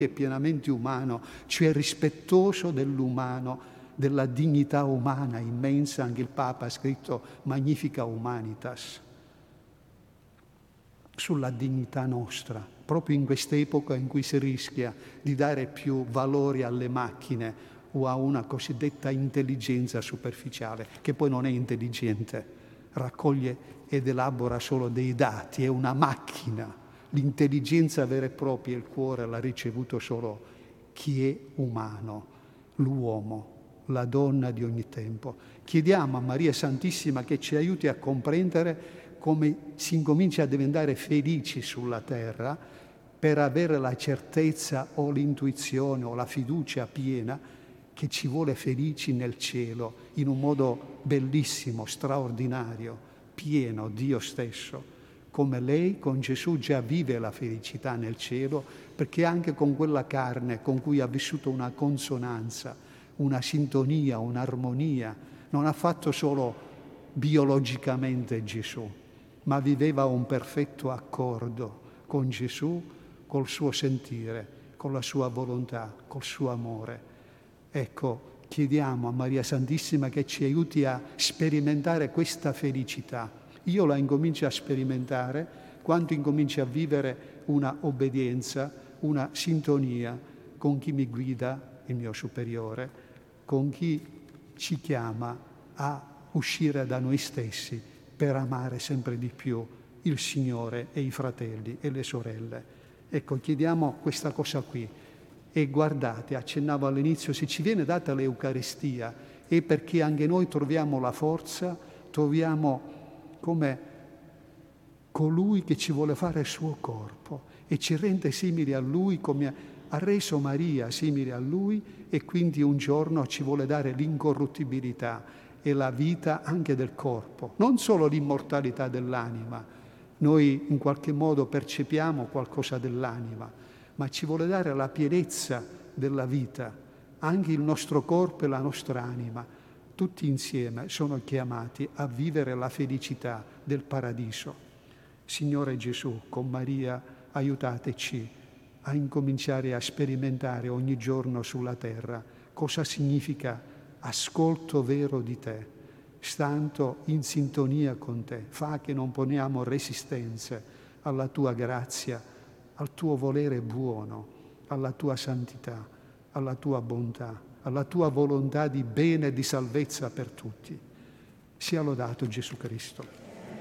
è pienamente umano, cioè rispettoso dell'umano, della dignità umana immensa. Anche il Papa ha scritto Magnifica Humanitas sulla dignità nostra, proprio in quest'epoca in cui si rischia di dare più valori alle macchine o a una cosiddetta intelligenza superficiale, che poi non è intelligente, raccoglie ed elabora solo dei dati, è una macchina. L'intelligenza vera e propria, il cuore, l'ha ricevuto solo chi è umano, l'uomo, la donna di ogni tempo. Chiediamo a Maria Santissima che ci aiuti a comprendere come si incomincia a diventare felici sulla terra per avere la certezza o l'intuizione o la fiducia piena che ci vuole felici nel cielo, in un modo bellissimo, straordinario, pieno, Dio stesso. Come lei con Gesù già vive la felicità nel cielo, perché anche con quella carne con cui ha vissuto una consonanza, una sintonia, un'armonia, non ha fatto solo biologicamente Gesù, ma viveva un perfetto accordo con Gesù, col suo sentire, con la sua volontà, col suo amore. Ecco, chiediamo a Maria Santissima che ci aiuti a sperimentare questa felicità. Io la incomincio a sperimentare quando incomincio a vivere una obbedienza, una sintonia con chi mi guida, il mio superiore, con chi ci chiama a uscire da noi stessi per amare sempre di più il Signore e i fratelli e le sorelle. Ecco, chiediamo questa cosa qui. E guardate, accennavo all'inizio, se ci viene data l'Eucaristia è perché anche noi troviamo la forza, troviamo come colui che ci vuole fare il suo corpo e ci rende simili a Lui, come ha reso Maria simile a Lui, e quindi un giorno ci vuole dare l'incorruttibilità e la vita anche del corpo, non solo l'immortalità dell'anima. Noi in qualche modo percepiamo qualcosa dell'anima, ma ci vuole dare la pienezza della vita, anche il nostro corpo e la nostra anima. Tutti insieme sono chiamati a vivere la felicità del paradiso. Signore Gesù, con Maria, aiutateci a incominciare a sperimentare ogni giorno sulla terra cosa significa ascolto vero di Te, stando in sintonia con Te. Fa che non poniamo resistenze alla Tua grazia, al Tuo volere buono, alla Tua santità, alla Tua bontà, alla Tua volontà di bene e di salvezza per tutti. Sia lodato Gesù Cristo.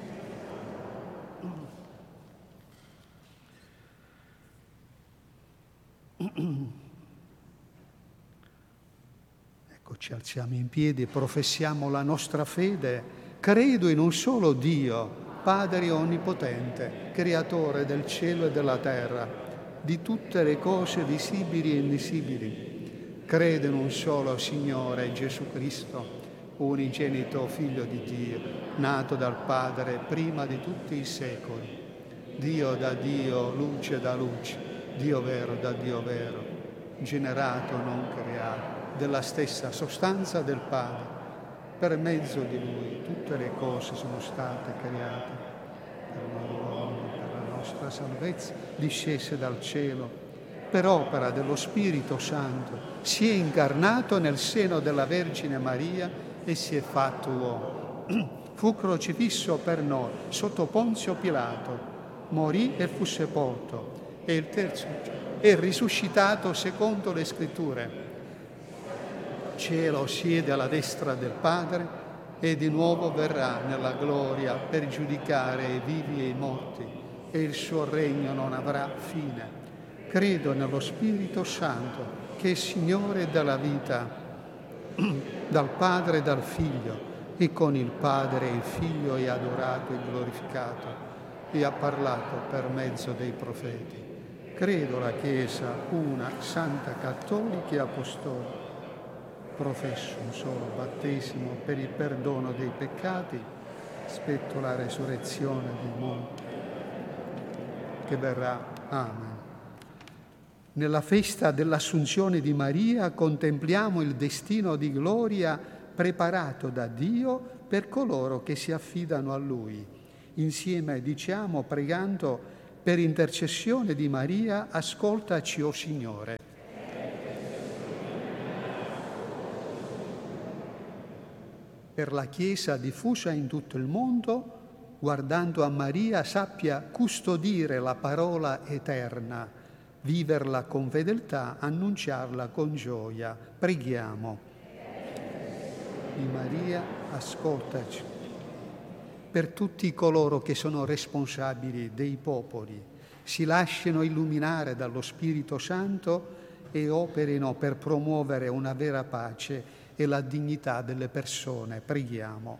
Ecco, ci alziamo in piedi e professiamo la nostra fede. Credo in un solo Dio, Padre Onnipotente, Creatore del cielo e della terra, di tutte le cose visibili e invisibili. Credo in un solo Signore Gesù Cristo, unigenito Figlio di Dio, nato dal Padre prima di tutti i secoli, Dio da Dio, luce da luce, Dio vero da Dio vero, generato non creato, della stessa sostanza del Padre. Per mezzo di Lui tutte le cose sono state create, per noi uomini, per la nostra salvezza, discese dal cielo, per opera dello Spirito Santo, si è incarnato nel seno della Vergine Maria e si è fatto uomo. Fu crocifisso per noi sotto Ponzio Pilato, morì e fu sepolto, e il terzo giorno è risuscitato secondo le Scritture. Cielo siede alla destra del Padre e di nuovo verrà nella gloria per giudicare i vivi e i morti, e il suo regno non avrà fine. Credo nello Spirito Santo, che è Signore della vita, dal Padre e dal Figlio, e con il Padre e il Figlio è adorato e glorificato, e ha parlato per mezzo dei profeti. Credo la Chiesa una, santa, cattolica e apostolica. Professo un solo battesimo per il perdono dei peccati, aspetto la resurrezione dei morti che verrà. Amen. Nella festa dell'Assunzione di Maria contempliamo il destino di gloria preparato da Dio per coloro che si affidano a Lui. Insieme diciamo, pregando, Per intercessione di Maria, ascoltaci, o Signore. Per la Chiesa diffusa in tutto il mondo, guardando a Maria, sappia custodire la parola eterna, viverla con fedeltà, annunciarla con gioia. Preghiamo. Di Maria, ascoltaci. Per tutti coloro che sono responsabili dei popoli, si lasciano illuminare dallo Spirito Santo e operino per promuovere una vera pace e la dignità delle persone. Preghiamo.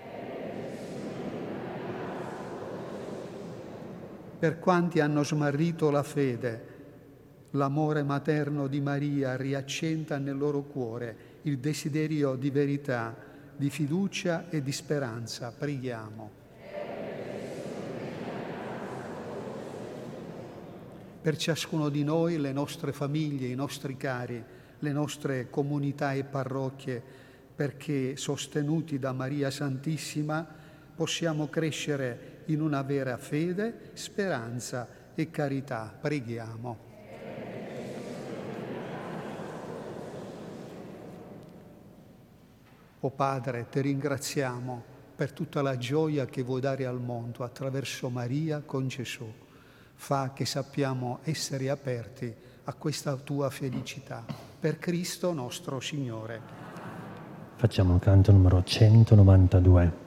Per quanti hanno smarrito la fede, l'amore materno di Maria riaccenda nel loro cuore il desiderio di verità, di fiducia e di speranza. Preghiamo. Per ciascuno di noi, le nostre famiglie, i nostri cari, le nostre comunità e parrocchie, perché sostenuti da Maria Santissima possiamo crescere in una vera fede, speranza e carità. Preghiamo. O Padre, ti ringraziamo per tutta la gioia che vuoi dare al mondo attraverso Maria con Gesù. Fa che sappiamo essere aperti a questa tua felicità. Per Cristo nostro Signore. Facciamo il canto numero 192.